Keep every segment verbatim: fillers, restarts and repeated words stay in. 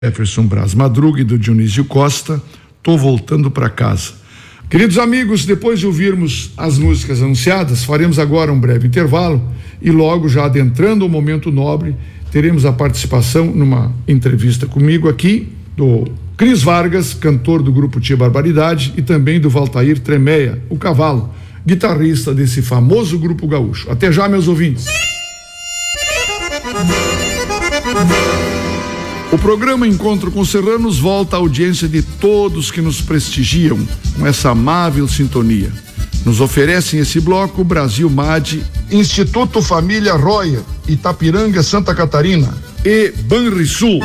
Jefferson Braz Madruga e do Dionísio Costa, Tô Voltando Pra Casa. Queridos amigos, depois de ouvirmos as músicas anunciadas, faremos agora um breve intervalo e logo já adentrando o momento nobre, teremos a participação numa entrevista comigo aqui do Cris Vargas, cantor do grupo Tia Barbaridade, e também do Valtair Tremeia, o Cavalo, guitarrista desse famoso grupo gaúcho. Até já, meus ouvintes. O programa Encontro com Serranos volta à audiência de todos que nos prestigiam com essa amável sintonia. Nos oferecem esse bloco Brasil Mad, Instituto Família Royer, Itapiranga, Santa Catarina e Banrisul.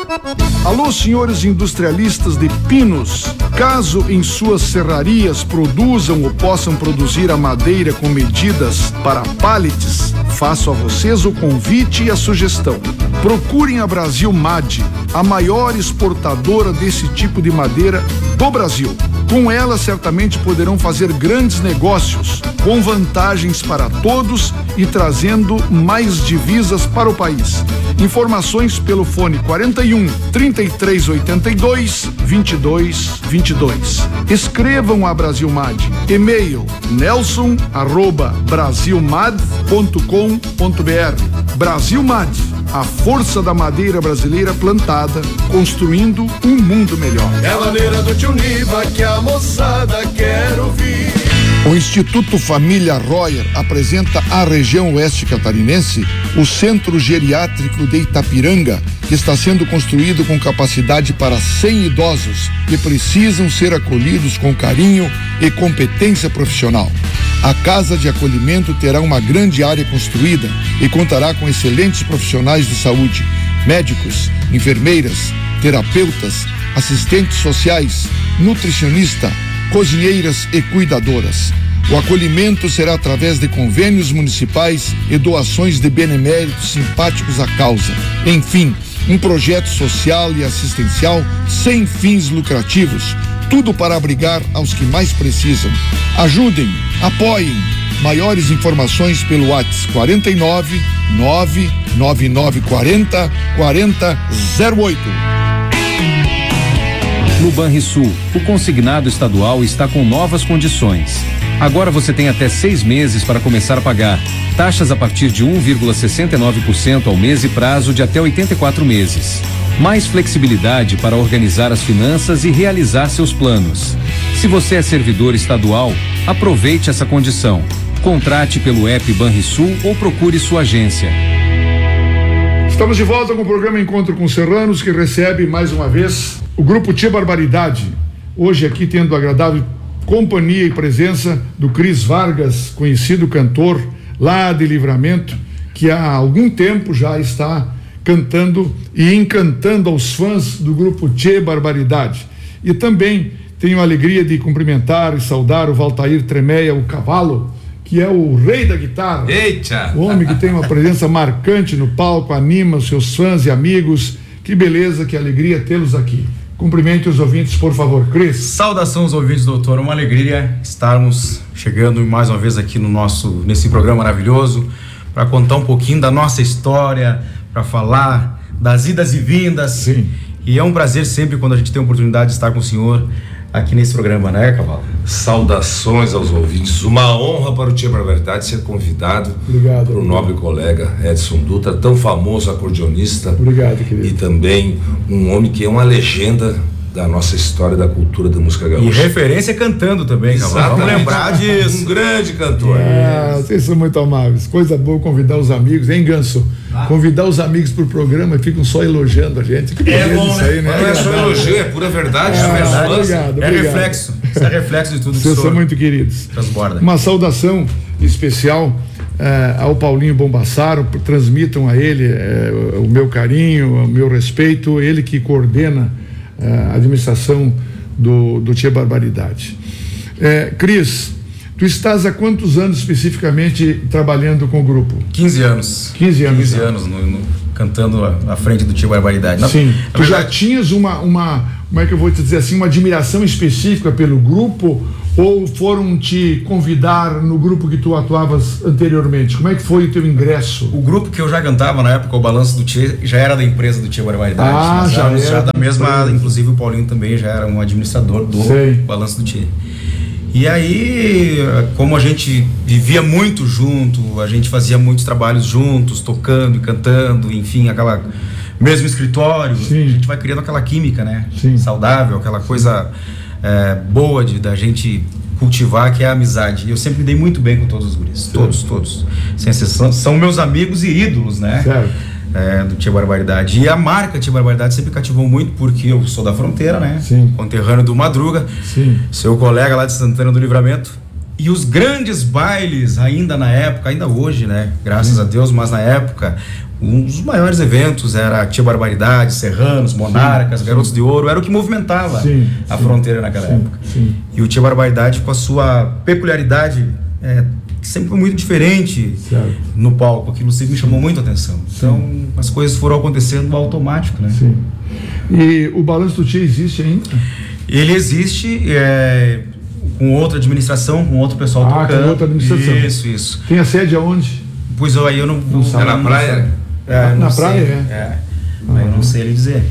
Alô, senhores industrialistas de pinos, caso em suas serrarias produzam ou possam produzir a madeira com medidas para pallets, faço a vocês o convite e a sugestão. Procurem a Brasil Mad, a maior exportadora desse tipo de madeira do Brasil. Com ela, certamente poderão fazer grandes negócios, com vantagens para todos e trazendo mais divisas para o país. Informações pelo fone quarenta e um, trinta e três oitenta e dois, vinte e dois vinte e dois. Escrevam a Brasil Mad. E-mail nelson arroba brasilmad ponto com ponto br. Brasil Mad, a força da madeira brasileira plantada, construindo um mundo melhor. É a maneira do tio Niva que a moçada quer ouvir. O Instituto Família Royer apresenta à região oeste catarinense o Centro Geriátrico de Itapiranga, que está sendo construído com capacidade para cem idosos que precisam ser acolhidos com carinho e competência profissional. A casa de acolhimento terá uma grande área construída e contará com excelentes profissionais de saúde, médicos, enfermeiras, terapeutas, assistentes sociais, nutricionista, cozinheiras e cuidadoras. O acolhimento será através de convênios municipais e doações de beneméritos simpáticos à causa. Enfim, um projeto social e assistencial sem fins lucrativos, tudo para abrigar aos que mais precisam. Ajudem, apoiem. Maiores informações pelo WhatsApp quarenta e nove, nove nove nove quarenta, quarenta zero oito. No Banrisul, o consignado estadual está com novas condições. Agora você tem até seis meses para começar a pagar. Taxas a partir de um vírgula sessenta e nove por cento ao mês e prazo de até oitenta e quatro meses. Mais flexibilidade para organizar as finanças e realizar seus planos. Se você é servidor estadual, aproveite essa condição. Contrate pelo app Banrisul ou procure sua agência. Estamos de volta com o programa Encontro com Serranos, que recebe mais uma vez o grupo Tia Barbaridade. Hoje aqui tendo a agradável companhia e presença do Cris Vargas, conhecido cantor lá de Livramento, que há algum tempo já está cantando e encantando aos fãs do grupo Tia Barbaridade. E também tenho a alegria de cumprimentar e saudar o Valtair Tremeia, o Cavalo, que é o rei da guitarra. Eita! O homem que tem uma presença marcante no palco, anima os seus fãs e amigos. Que beleza, que alegria tê-los aqui. Cumprimente os ouvintes, por favor, Cris. Saudação aos ouvintes, doutor. Uma alegria estarmos chegando mais uma vez aqui no nosso, nesse programa maravilhoso, para contar um pouquinho da nossa história, para falar das idas e vindas. Sim. E é um prazer sempre quando a gente tem a oportunidade de estar com o senhor aqui nesse programa, né, Cavalo? Saudações aos ouvintes. Uma honra para o Tia Barbaridade ser convidado. Obrigado. Para o nobre colega Edson Dutra, tão famoso acordeonista. Obrigado, querido. E também um homem que é uma legenda da nossa história da cultura da música gaúcha. E referência cantando também, Cavalo. Vamos lembrar disso. Um grande cantor. Ah, vocês são muito amáveis. Coisa boa convidar os amigos, hein, Ganso? Ah. Convidar os amigos pro programa e ficam só elogiando a gente. Que é bom, isso aí, né? Não é só elogio, é pura verdade. Ah, é verdade. Obrigado, é obrigado. reflexo. Isso é reflexo de tudo que vocês são muito queridos. Transborda. Uma saudação especial eh, ao Paulinho Bombassaro. Transmitam a ele eh, o meu carinho, o meu respeito. Ele que coordena a administração do, do Tia Barbaridade. É, Cris, tu estás há quantos anos especificamente trabalhando com o grupo? quinze anos. quinze anos. quinze anos no, no, cantando à frente do Tia Barbaridade. Na, Sim. Na tu verdade, já tinhas uma, uma, como é que eu vou te dizer assim, uma admiração específica pelo grupo, Ou foram te convidar no grupo que tu atuavas anteriormente? Como é que foi o teu ingresso? O grupo que eu já cantava na época, o Balanço do Tchê, já era da empresa do Tchê Barbaridade. Ah, já era. Já da mesma, inclusive o Paulinho também já era um administrador do Sei. Balanço do Tchê. E aí, como a gente vivia muito junto, a gente fazia muitos trabalhos juntos, tocando e cantando, enfim, aquela mesmo escritório, Sim. a gente vai criando aquela química, né? Sim. Saudável, aquela coisa é, boa de da gente cultivar, que é a amizade. E eu sempre me dei muito bem com todos os guris, todos, todos, sem exceção, são meus amigos e ídolos, né? Certo. É, do Tchê Barbaridade. E a marca Tchê Barbaridade sempre cativou muito, porque eu sou da fronteira, né? Sim. Conterrâneo do Madruga, Sim. seu colega lá de Santana do Livramento. E os grandes bailes, ainda na época, ainda hoje, né? Graças Sim. a Deus, mas na época, um dos maiores eventos era Tchê Barbaridade, Serranos, Monarcas, Sim. Garotos de Ouro, era o que movimentava Sim. a Sim. fronteira naquela Sim. época. Sim. E o Tchê Barbaridade, com a sua peculiaridade, é, sempre foi muito diferente Certo. no palco. Aquilo sempre me chamou muito a atenção. Então, as coisas foram acontecendo automático, né? Sim. E o Balanço do Tchê existe ainda? Ele existe é, com outra administração, com outro pessoal Ah, tocando. com outra administração. Isso, isso. Tem a sede aonde? Pois eu, aí eu não... Não sabe. É na praia? É, Na não praia, sei. é? É. Aí eu não sei ele dizer.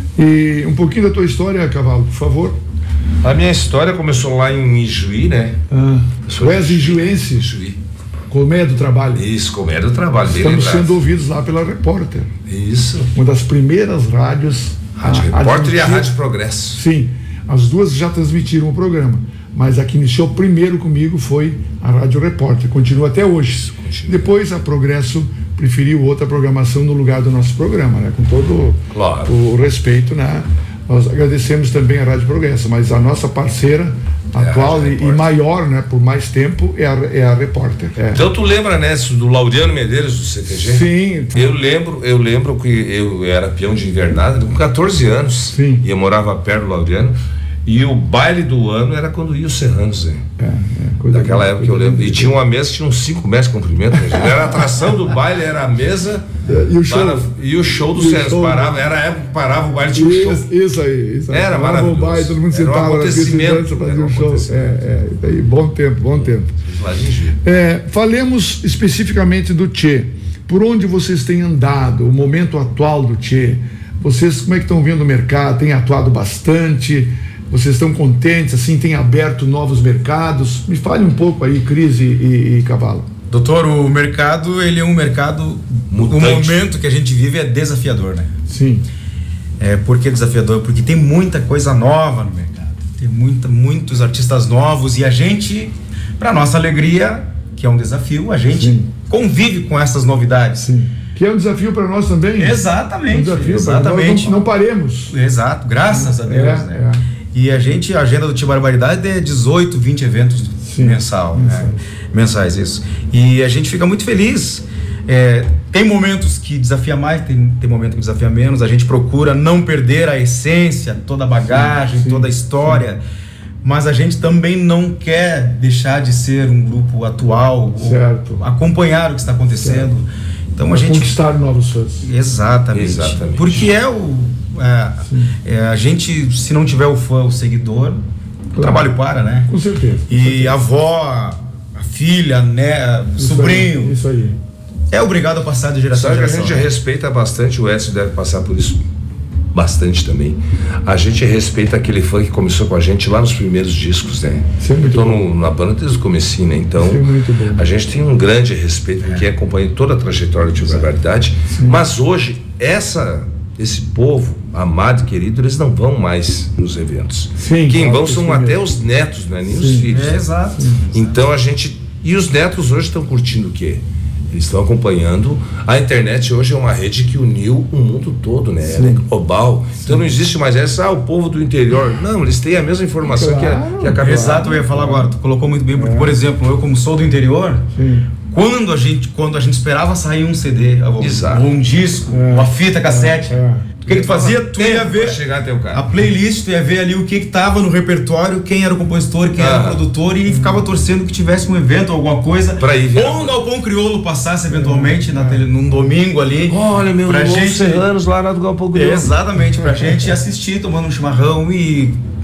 E um pouquinho da tua história, Cavalo, por favor. A minha história começou lá em Ijuí, né? Ah, sou tu és de ijuense, Ijuí. Colmeia do Trabalho. Isso, como era o trabalho dele. Estamos sendo ouvidos lá pela Repórter, Isso. uma das primeiras rádios. Rádio a- a Repórter e a transmitir- Rádio Progresso. Sim, as duas já transmitiram o programa, mas a que iniciou primeiro comigo foi a Rádio Repórter, continua até hoje. Continua. Depois a Progresso preferiu outra programação no lugar do nosso programa, né? Com todo Claro. o respeito, né? Nós agradecemos também a Rádio Progresso, mas a nossa parceira a atual Rádio e, e Repórter. maior, né? Por mais tempo é a, é a Repórter. É. Então tu lembra, né, do Laureano Medeiros do C T G? Sim. Eu lembro, eu lembro que eu era peão de invernada com catorze anos. Sim. E eu morava perto do Laureano. E o baile do ano era quando ia os Serranos, né? É, é, coisa Daquela boa, época que eu coisa lembro. E linda. tinha uma mesa que tinha uns cinco metros de comprimento. Né? Era a atração do baile, era a mesa. E o show? para- e o show do E o Serranos. show, Parava, né? era a época que parava o baile, tinha um show. Isso, isso aí, isso aí. Era Parava maravilhoso. o baile, todo mundo Era um sentava na acontecimento, pista de dança, fazia era um um show. acontecimento. É, é, isso aí, bom tempo, bom tempo. Lá de Ijuí. É, falemos especificamente do Tchê. Por onde vocês têm andado, o momento atual do Tchê? Vocês, como é que estão vendo o mercado? Têm atuado bastante? Vocês estão contentes, assim, têm aberto novos mercados? Me fale um pouco aí, Cris e, e, e Cavalo. Doutor, o mercado, ele é um mercado... Mutante. O momento que a gente vive é desafiador, né? Sim, É, por que desafiador? Porque tem muita coisa nova no mercado. Tem muita, muitos artistas novos e a gente, para nossa alegria, que é um desafio, a gente Sim. convive com essas novidades. sim. Que é um desafio para nós também. Exatamente. É um desafio para exatamente. nós, não, não paremos. Exato, graças a Deus, É, né? é. E a gente, a agenda do Tchê Barbaridade é dezoito, vinte eventos Sim, mensal, mensais. né? Mensais, isso. E a gente fica muito feliz. É, tem momentos que desafia mais, tem, tem momentos que desafia menos. A gente procura não perder a essência, toda a bagagem, Sim, toda a história. Mas a gente também não quer deixar de ser um grupo atual, Certo. ou acompanhar o que está acontecendo. Então a Para gente conquistar novos fãs. Exatamente. Exatamente. Porque é o. É, é, a gente, se não tiver o fã, o seguidor, o trabalho para, né? Com certeza. com E certeza. a avó, a filha, né, o Isso sobrinho, aí, isso aí. é obrigado a passar de geração Sabe em que a geração. gente né? respeita bastante, o Edson deve passar por isso bastante também. A gente respeita aquele fã que começou com a gente lá nos primeiros discos, né? Isso é muito Tô bom. no, na banda desde o comecinho, né? Então, Isso é muito bom. a gente tem um grande respeito por quem acompanha toda a trajetória de Barbaridade. Mas hoje, essa, esse povo amado e querido, eles não vão mais nos eventos. Sim, Quem claro vão que são sim. até os netos, não é nem os Sim. filhos. É, exato. Então a gente. E os netos hoje estão curtindo o quê? Eles estão acompanhando. A internet hoje é uma rede que uniu o mundo todo, né? Ela é global. Então não existe mais essa, ah, o povo do interior. Não, eles têm a mesma informação Claro, que a, que a capital. Exato, eu ia falar agora, tu colocou muito bem, porque, por exemplo, eu como sou do interior, Sim. quando a gente, quando a gente esperava sair um C D, ou, Exato. ou um disco, É. uma fita cassete, É. o que, que tu fazia? Tu ia ver Pra chegar até o a cara. playlist, tu ia ver ali o que que tava no repertório, quem era o compositor, quem era Ah. o produtor, e ficava torcendo que tivesse um evento, alguma coisa, Pra ir ver. ou um Galpão Crioulo passasse eventualmente na tele, num domingo ali. Olha, meu pra irmão, gente Serranos lá na do Galpão Crioulo. Exatamente, pra gente assistir, tomando um chimarrão e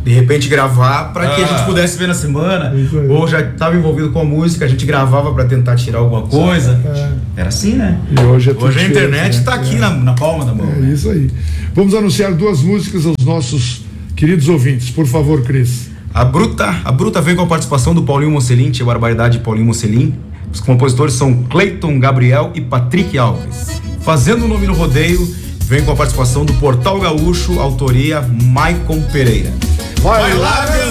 de repente gravar para que Ah. a gente pudesse ver na semana, ou já estava envolvido com a música, a gente gravava para tentar tirar alguma coisa. É. Era assim, né? E hoje é tudo Hoje a diferente, internet né? está aqui É. na, na palma da mão. É né? isso aí. Vamos anunciar duas músicas aos nossos queridos ouvintes. Por favor, Cris. A Bruta, a Bruta vem com a participação do Paulinho Mocelin, Tia Barbaridade Paulinho Mocelin. Os compositores são Cleiton Gabriel e Patrick Alves. Fazendo o Nome no Rodeio, vem com a participação do Portal Gaúcho, autoria Maicon Pereira. Vai lá,